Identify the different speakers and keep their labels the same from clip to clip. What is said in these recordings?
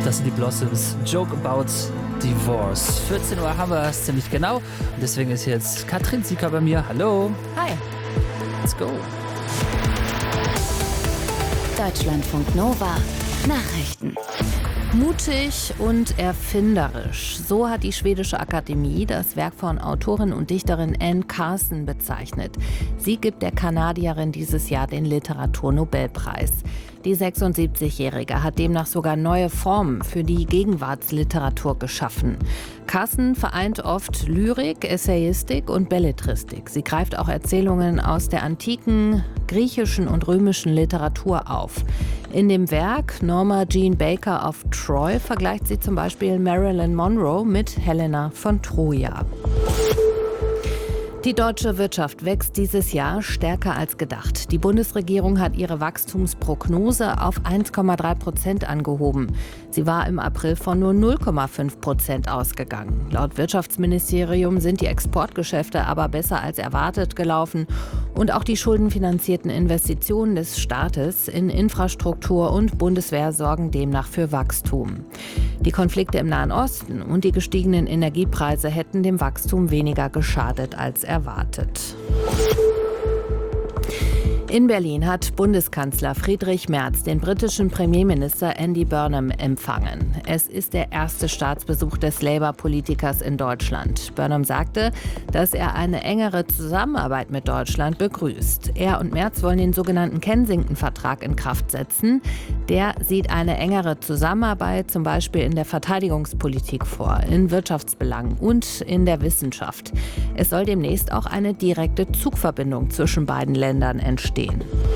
Speaker 1: Das sind die Blossoms. Joke about Divorce. 14 Uhr haben wir es ziemlich genau. Und deswegen ist jetzt Katrin Sieker bei mir. Hallo.
Speaker 2: Hi.
Speaker 1: Let's go.
Speaker 2: Deutschlandfunk Nova. Nachrichten. Mutig und erfinderisch. So hat die Schwedische Akademie das Werk von Autorin und Dichterin Anne Carson bezeichnet. Sie gibt der Kanadierin dieses Jahr den Literaturnobelpreis. Die 76-Jährige hat demnach sogar neue Formen für die Gegenwartsliteratur geschaffen. Carson vereint oft Lyrik, Essayistik und Belletristik. Sie greift auch Erzählungen aus der antiken, griechischen und römischen Literatur auf. In dem Werk Norma Jean Baker of Troy vergleicht sie zum Beispiel Marilyn Monroe mit Helena von Troja. Die deutsche Wirtschaft wächst dieses Jahr stärker als gedacht. Die Bundesregierung hat ihre Wachstumsprognose auf 1,3% angehoben. Sie war im April von nur 0,5% ausgegangen. Laut Wirtschaftsministerium sind die Exportgeschäfte aber besser als erwartet gelaufen. Und auch die schuldenfinanzierten Investitionen des Staates in Infrastruktur und Bundeswehr sorgen demnach für Wachstum. Die Konflikte im Nahen Osten und die gestiegenen Energiepreise hätten dem Wachstum weniger geschadet als erwartet. In Berlin hat Bundeskanzler Friedrich Merz den britischen Premierminister Andy Burnham empfangen. Es ist der erste Staatsbesuch des Labour-Politikers in Deutschland. Burnham sagte, dass er eine engere Zusammenarbeit mit Deutschland begrüßt. Er und Merz wollen den sogenannten Kensington-Vertrag in Kraft setzen. Der sieht eine engere Zusammenarbeit zum Beispiel in der Verteidigungspolitik vor, in Wirtschaftsbelangen und in der Wissenschaft. Es soll demnächst auch eine direkte Zugverbindung zwischen beiden Ländern entstehen.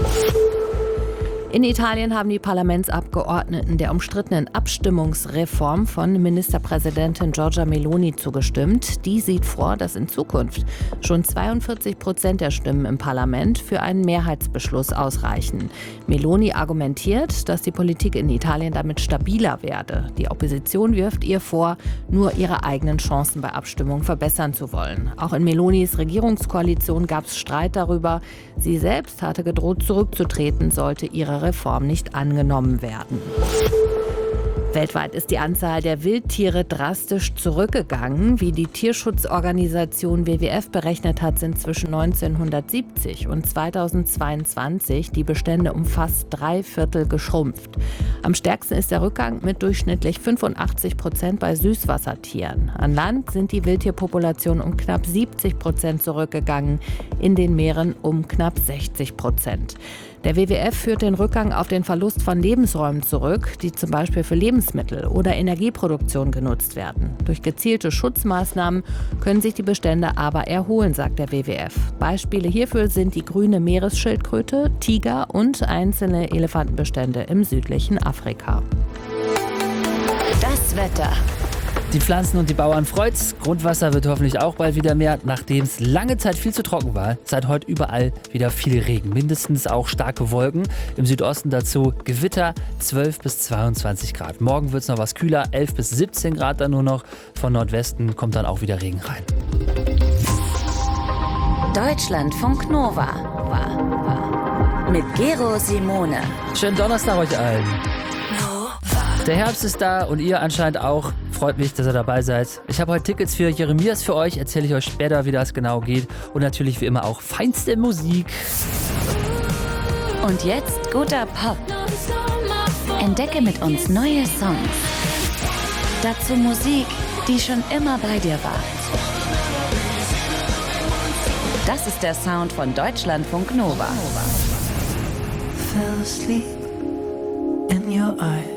Speaker 2: In Italien haben die Parlamentsabgeordneten der umstrittenen Abstimmungsreform von Ministerpräsidentin Giorgia Meloni zugestimmt. Die sieht vor, dass in Zukunft schon 42% der Stimmen im Parlament für einen Mehrheitsbeschluss ausreichen. Meloni argumentiert, dass die Politik in Italien damit stabiler werde. Die Opposition wirft ihr vor, nur ihre eigenen Chancen bei Abstimmungen verbessern zu wollen. Auch in Melonis Regierungskoalition gab es Streit darüber. Sie selbst hatte gedroht, zurückzutreten, sollte ihre Reform nicht angenommen werden. Weltweit ist die Anzahl der Wildtiere drastisch zurückgegangen. Wie die Tierschutzorganisation WWF berechnet hat, sind zwischen 1970 und 2022 die Bestände um fast 3/4 geschrumpft. Am stärksten ist der Rückgang mit durchschnittlich 85% bei Süßwassertieren. An Land sind die Wildtierpopulationen um knapp 70% zurückgegangen, in den Meeren um knapp 60%. Der WWF führt den Rückgang auf den Verlust von Lebensräumen zurück, die zum Beispiel für Lebensmittel oder Energieproduktion genutzt werden. Durch gezielte Schutzmaßnahmen können sich die Bestände aber erholen, sagt der WWF. Beispiele hierfür sind die grüne Meeresschildkröte, Tiger und einzelne Elefantenbestände im südlichen Afrika.
Speaker 3: Das Wetter.
Speaker 1: Die Pflanzen und die Bauern freut's. Grundwasser wird hoffentlich auch bald wieder mehr, nachdem es lange Zeit viel zu trocken war. Seit heute überall wieder viel Regen, mindestens auch starke Wolken. Im Südosten dazu Gewitter, 12 bis 22 Grad. Morgen wird es noch was kühler, 11 bis 17 Grad dann nur noch. Von Nordwesten kommt dann auch wieder Regen rein.
Speaker 3: Deutschlandfunk Nova. Mit Gero Simone.
Speaker 1: Schönen Donnerstag euch allen. Der Herbst ist da und ihr anscheinend auch. Freut mich, dass ihr dabei seid. Ich habe heute Tickets für Jeremias für euch. Erzähle ich euch später, wie das genau geht. Und natürlich wie immer auch feinste Musik.
Speaker 3: Und jetzt guter Pop. Entdecke mit uns neue Songs. Dazu Musik, die schon immer bei dir war. Das ist der Sound von Deutschlandfunk Nova.
Speaker 4: Fell asleep in your eyes.